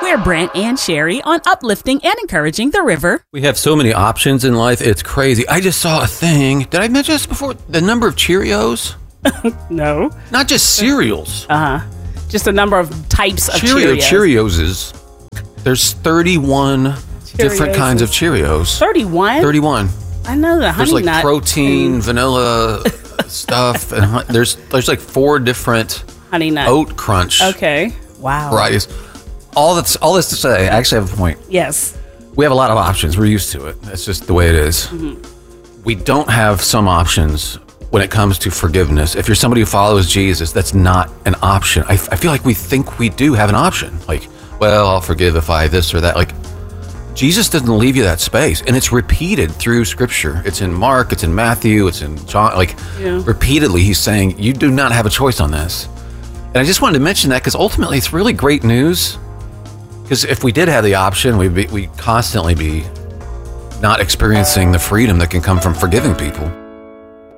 We're Brent and Sherry on uplifting and encouraging the river. We have so many options in life. It's crazy. I just saw a thing. Did I mention this before? The number of Cheerios? No. Not just cereals. Just a number of types of Cheerios. Cheerios. There's 31 different kinds of Cheerios. 31? 31. I know the There's honey like nut. protein, vanilla stuff, and there's like 4 different Honey nut. oat crunch Okay. Wow. varieties. All this to say, I actually have a point. Yes. We have a lot of options. We're used to it. That's just the way it is. Mm-hmm. We don't have some options when it comes to forgiveness. If you're somebody who follows Jesus, that's not an option. I feel like we think we do have an option. Like, well, I'll forgive if I this or that. Like, Jesus doesn't leave you that space. And it's repeated through Scripture. It's in Mark, it's in Matthew, it's in John. Like, repeatedly, he's saying, you do not have a choice on this. And I just wanted to mention that because ultimately it's really great news. Because if we did have the option, we'd constantly be not experiencing the freedom that can come from forgiving people.